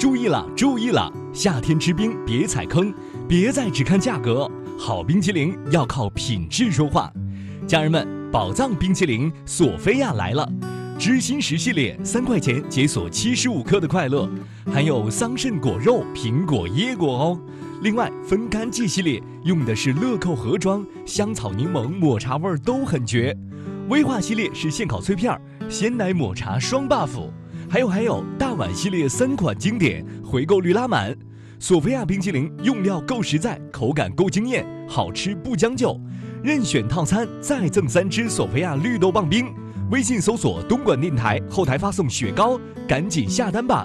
注意了，注意了！夏天吃冰别踩坑，别再只看价格，好冰淇淋要靠品质说话。家人们，宝藏冰淇淋索菲亚来了，知心10系列3块钱解锁75克的快乐，含有桑葚果肉、苹果、椰果哦。另外，分干季系列用的是乐扣盒装，香草、柠檬、抹茶味都很绝。威化系列是现烤脆片，鲜奶抹茶双 buff。还有大碗系列3款经典，回购率拉满。索菲亚冰淇淋用料够实在，口感够惊艳，好吃不将就。任选套餐再赠3支索菲亚绿豆棒冰。微信搜索东莞电台，后台发送雪糕，赶紧下单吧。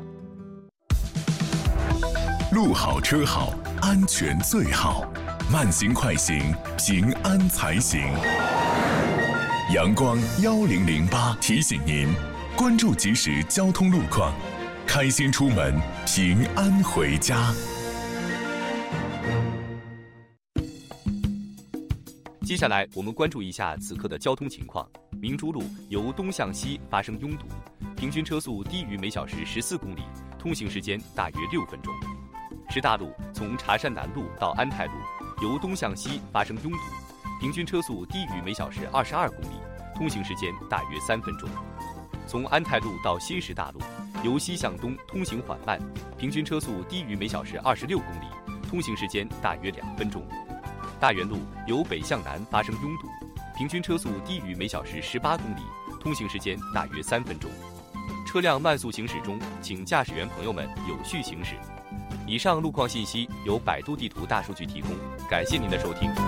路好车好，安全最好，慢行快行，平安才行。阳光1008提醒您，关注即时交通路况，开心出门，平安回家。 接下来我们关注一下此刻的交通情况。明珠路由东向西发生拥堵，平均车速低于每小时14公里，通行时间大约6分钟。师大路从茶山南路到安泰路由东向西发生拥堵，平均车速低于每小时22公里，通行时间大约3分钟。从安泰路到新时大路由西向东通行缓慢，平均车速低于每小时26公里，通行时间大约2分钟。大源路由北向南发生拥堵，平均车速低于每小时18公里，通行时间大约3分钟。车辆慢速行驶中，请驾驶员朋友们有序行驶。以上路况信息由百度地图大数据提供，感谢您的收听。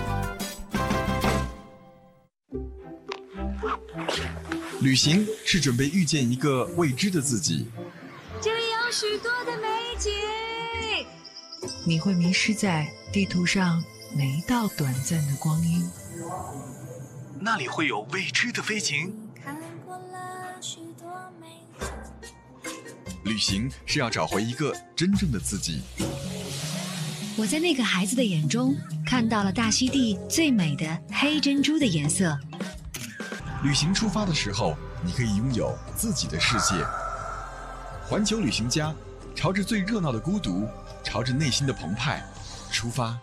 旅行是准备遇见一个未知的自己， 这里有许多的美景， 你会迷失在地图上每一道短暂的光阴， 那里会有未知的飞行。 看过了许多美景， 旅行是要找回一个真正的自己。 我在那个孩子的眼中看到了大溪地最美的黑珍珠的颜色。 旅行出发的时候，你可以拥有自己的世界。环球旅行家，朝着最热闹的孤独，朝着内心的澎湃出发。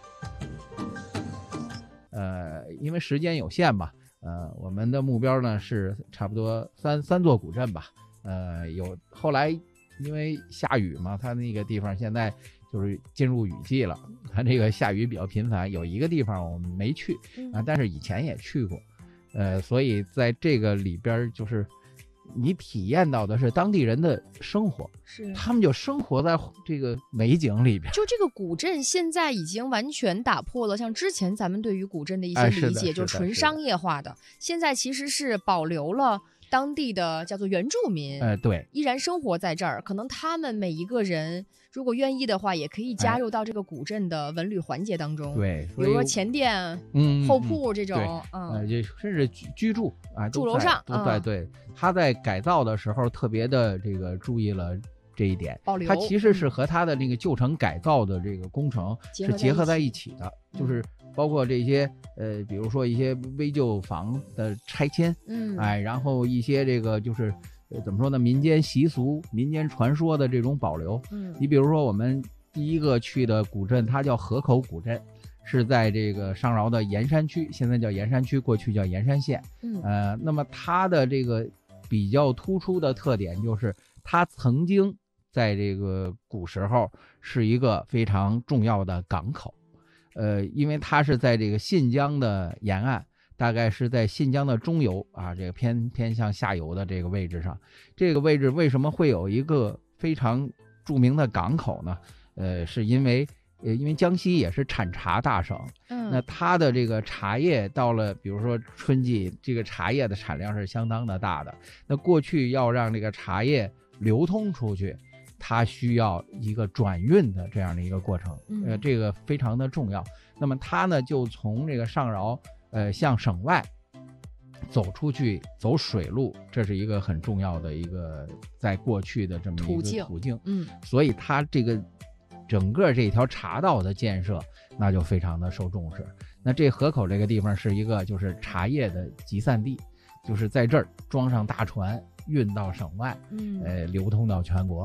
因为时间有限嘛，我们的目标呢是差不多三座古镇吧。有后来因为下雨嘛，它那个地方现在就是进入雨季了，它这个下雨比较频繁。有一个地方我们没去啊，但是以前也去过。所以在这个里边，就是你体验到的是当地人的生活， 是他们就生活在这个美景里边。 就这个古镇现在已经完全打破了像之前咱们对于古镇的一些理解，就纯商业化的。现在其实是保留了当地的叫做原住民， 对， 依然生活在这儿。可能他们每一个人如果愿意的话，也可以加入到这个古镇的文旅环节当中。 对， 比如说前店、后铺这种， 就甚至居住啊， 住楼上， 对，他在改造的时候特别的这个注意了这一点， 保留。 它其实是和它的那个旧城改造的这个工程是结合在一起的，就是包括这些比如说一些危旧房的拆迁，然后一些这个就是怎么说呢，民间习俗、民间传说的这种保留。你比如说我们第一个去的古镇，它叫河口古镇，是在这个上饶的盐山区，现在叫盐山区，过去叫盐山县。那么它的这个比较突出的特点就是它曾经在这个古时候是一个非常重要的港口。因为它是在这个信江的沿岸，大概是在信江的中游啊，这个偏向下游的这个位置上。这个位置为什么会有一个非常著名的港口呢？是因为江西也是产茶大省，那它的这个茶叶到了比如说春季，这个茶叶的产量是相当的大的。那过去要让这个茶叶流通出去，它需要一个转运的这样的一个过程，这个非常的重要。那么它呢就从这个上饶向省外走出去，走水路，这是一个很重要的一个在过去的这么一个途径。所以它这个整个这条茶道的建设那就非常的受重视。那这河口这个地方是一个就是茶叶的集散地，就是在这儿装上大船运到省外，流通到全国。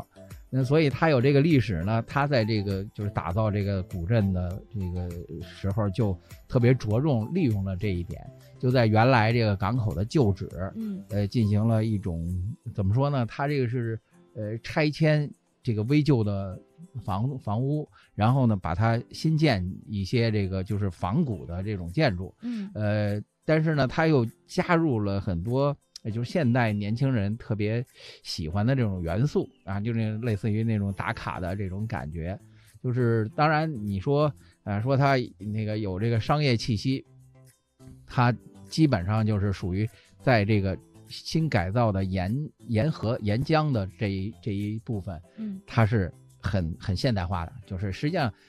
那所以它有这个历史呢，它在这个就是打造这个古镇的这个时候就特别着重利用了这一点，就在原来这个港口的旧址，进行了一种怎么说呢？它这个是拆迁这个危旧的房屋，然后呢把它新建一些这个就是仿古的这种建筑，但是呢它又加入了很多也就是现代年轻人特别喜欢的这种元素啊，就是类似于那种打卡的这种感觉。就是当然你说说它那个有这个商业气息，它基本上就是属于在这个新改造的沿河沿江的这一部分，它是很现代化的，就是实际上